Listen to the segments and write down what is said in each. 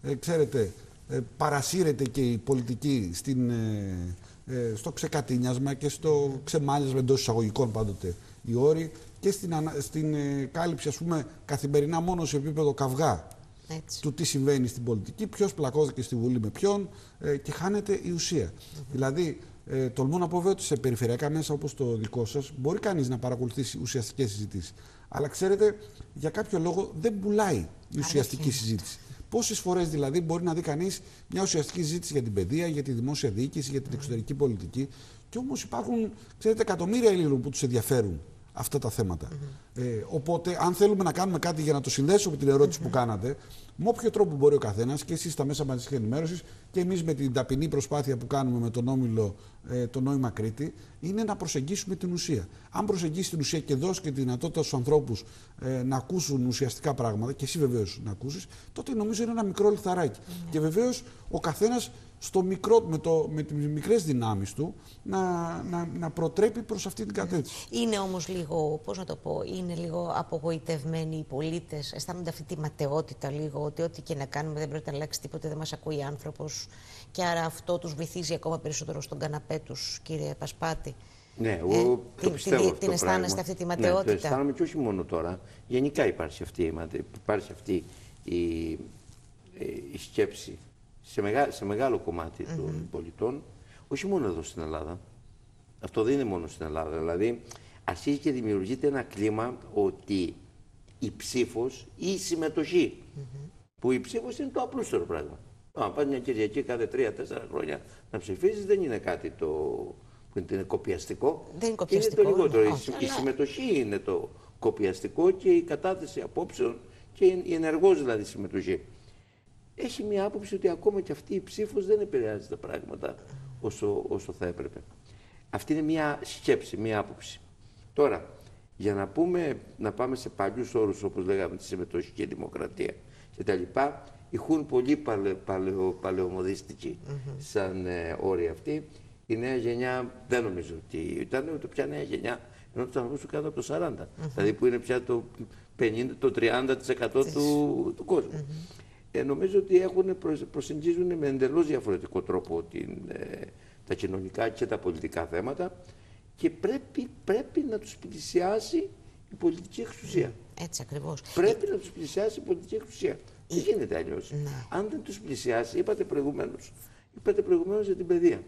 ξέρετε, παρασύρεται και η πολιτική στο ξεκατίνιασμα και στο ξεμάλιασμα εντός εισαγωγικών πάντοτε οι όροι και στην κάλυψη, ας πούμε, καθημερινά μόνο σε επίπεδο καυγά. Έτσι. Του τι συμβαίνει στην πολιτική, ποιος πλακώθηκε στη Βουλή με ποιον και χάνεται η ουσία. Δηλαδή, τολμώ να πω βέβαια ότι σε περιφερειακά μέσα όπως το δικό σας μπορεί κανείς να παρακολουθήσει ουσιαστικές συζητήσεις. Αλλά ξέρετε, για κάποιο λόγο δεν πουλάει η ουσιαστική συζήτηση. Πόσες φορές δηλαδή μπορεί να δει κανείς μια ουσιαστική συζήτηση για την παιδεία, για τη δημόσια διοίκηση, για την εξωτερική πολιτική, και όμως υπάρχουν, ξέρετε, εκατομμύρια Ελλήνων που τους ενδιαφέρουν αυτά τα θέματα. Οπότε, αν θέλουμε να κάνουμε κάτι για να το συνδέσουμε με την ερώτηση που κάνατε, με όποιο τρόπο μπορεί ο καθένας, και εσείς στα μέσα μαζικής ενημέρωσης και εμείς με την ταπεινή προσπάθεια που κάνουμε με τον Όμιλο το Νόημα Κρήτη, είναι να προσεγγίσουμε την ουσία. Αν προσεγγίσει την ουσία και δώσει και τη δυνατότητα στους ανθρώπους να ακούσουν ουσιαστικά πράγματα, και εσύ βεβαίως να ακούσεις, τότε νομίζω είναι ένα μικρό λιθαράκι. Και βεβαίως ο καθένας στο μικρό, με τις μικρές δυνάμεις του να προτρέπει προς αυτή την κατεύθυνση. Είναι όμως λίγο, πώς να το πω, είναι λίγο απογοητευμένοι οι πολίτες, αισθάνονται αυτή τη ματαιότητα λίγο, ότι ό,τι και να κάνουμε δεν πρέπει να αλλάξει τίποτε, δεν μας ακούει άνθρωπος, και άρα αυτό τους βυθίζει ακόμα περισσότερο στον καναπέ τους, κύριε Πασπάτη. Ναι, εγώ το πιστεύω την αισθάνεστε αυτή τη ματαιότητα? Ναι, το αισθάνομαι, και όχι μόνο τώρα. Γενικά υπάρχει αυτή η σκέψη σε μεγάλο κομμάτι των πολιτών, όχι μόνο εδώ στην Ελλάδα. Αυτό δεν είναι μόνο στην Ελλάδα. Δηλαδή, αρχίζει και δημιουργείται ένα κλίμα ότι η ψήφος ή η συμμετοχή, που η ψήφος είναι το απλούστερο πράγμα. Αν πας μια Κυριακή κάθε 3-4 χρόνια να ψηφίσεις, δεν είναι κάτι που είναι κοπιαστικό. Δεν είναι κοπιαστικό. Είναι το λιγότερο. Η συμμετοχή είναι το κοπιαστικό, και η κατάθεση απόψεων και η ενεργός δηλαδή συμμετοχή. Έχει μια άποψη ότι ακόμα και αυτή η ψήφος δεν επηρεάζει τα πράγματα όσο θα έπρεπε. Αυτή είναι μια σκέψη, μια άποψη. Τώρα, για να πάμε σε παλιούς όρους, όπως λέγαμε, τη συμμετοχική δημοκρατία κτλ., ηχούν πολύ παλαιομοδίστικοι σαν όροι αυτοί. Η νέα γενιά δεν νομίζω ότι ήταν ούτε πια νέα γενιά, ενώ τους ανθρώπους του κάτω από το 40, δηλαδή που είναι πια το 30% του κόσμου. Νομίζω ότι προσεγγίζουν με εντελώς διαφορετικό τρόπο τα κοινωνικά και τα πολιτικά θέματα, και πρέπει να τους πλησιάσει η πολιτική εξουσία. Έτσι ακριβώς. Πρέπει να τους πλησιάσει η πολιτική εξουσία. Δεν γίνεται αλλιώς. Αν δεν τους πλησιάσει, είπατε προηγουμένως για την παιδεία.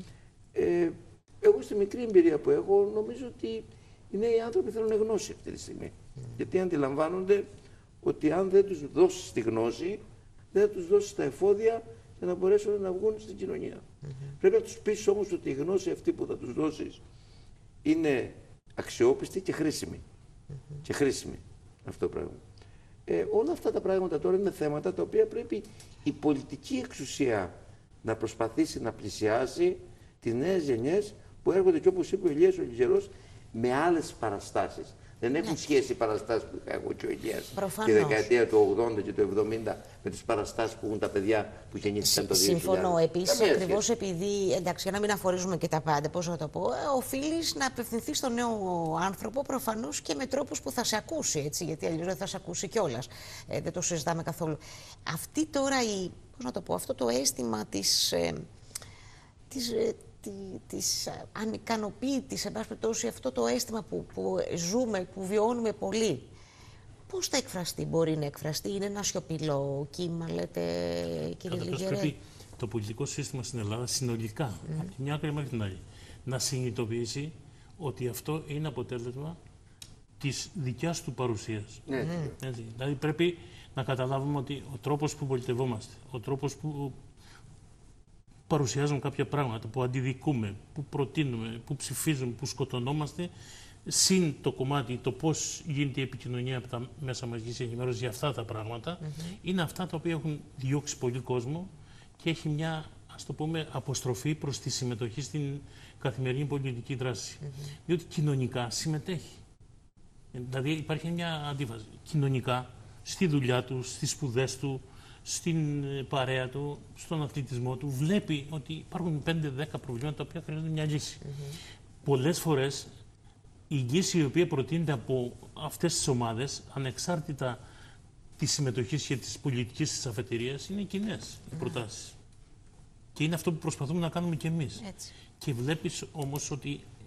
Εγώ στη μικρή εμπειρία που έχω, νομίζω ότι οι νέοι άνθρωποι θέλουν γνώση αυτή τη στιγμή. Γιατί αντιλαμβάνονται ότι αν δεν τους δώσεις τη γνώση, δεν θα τους δώσεις τα εφόδια για να μπορέσουν να βγουν στην κοινωνία. Πρέπει να τους πεις όμως ότι η γνώση αυτή που θα τους δώσεις είναι αξιόπιστη και χρήσιμη. Και χρήσιμη αυτό το πράγμα. Όλα αυτά τα πράγματα τώρα είναι θέματα τα οποία πρέπει η πολιτική εξουσία να προσπαθήσει να πλησιάσει τις νέες γενιές που έρχονται, και όπως είπε ο Ηλίας ο Λιζερός, με άλλες παραστάσεις. Δεν έχουν σχέση οι παραστάσεις που είχα εγώ και ο Ηλίας τη δεκαετία του 80 και του 70 με τις παραστάσεις που έχουν τα παιδιά που γεννήθηκαν το 2000. Συμφωνώ. Επίσης, ακριβώς επειδή, εντάξει, για να μην αφορίζουμε και τα πάντα, πώς να το πω, οφείλεις να απευθυνθείς στον νέο άνθρωπο προφανώς και με τρόπους που θα σε ακούσει, έτσι, γιατί αλλιώς δεν θα σε ακούσει κιόλας. Δεν το συζητάμε καθόλου. Αυτή τώρα πώς να το πω, αυτό το αίσθημα της ανικανοποίητης, εν πάση περιπτώσει, αυτό το αίσθημα που ζούμε, που βιώνουμε πολύ, πώς θα εκφραστεί, μπορεί να εκφραστεί? Είναι ένα σιωπηλό κύμα, λέτε, κύριε Λιγερέ? Πρέπει το πολιτικό σύστημα στην Ελλάδα συνολικά, από τη μια άκρη μέχρι την άλλη, να συνειδητοποιήσει ότι αυτό είναι αποτέλεσμα της δικιάς του παρουσίας. Δηλαδή πρέπει να καταλάβουμε ότι ο τρόπος που πολιτευόμαστε, ο τρόπος που παρουσιάζουμε κάποια πράγματα, που αντιδικούμε, που προτείνουμε, που ψηφίζουμε, που σκοτωνόμαστε, συν το κομμάτι, το πώς γίνεται η επικοινωνία από τα μέσα μαζικής ενημέρωσης για αυτά τα πράγματα, είναι αυτά τα οποία έχουν διώξει πολύ κόσμο και έχει μια, ας το πούμε, αποστροφή προς τη συμμετοχή στην καθημερινή πολιτική δράση. Διότι κοινωνικά συμμετέχει. Δηλαδή υπάρχει μια αντίφαση. Κοινωνικά, στη δουλειά του, στις σπουδές του, στην παρέα του, στον αθλητισμό του, βλέπει ότι υπάρχουν 5-10 προβλήματα τα οποία χρειάζονται μια λύση. Πολλές φορές η λύση η οποία προτείνεται από αυτές τις ομάδες, ανεξάρτητα της συμμετοχής και της πολιτικής της αφετηρίας είναι κοινές οι προτάσεις. Και είναι αυτό που προσπαθούμε να κάνουμε κι εμείς. Έτσι. Και βλέπεις όμως ότι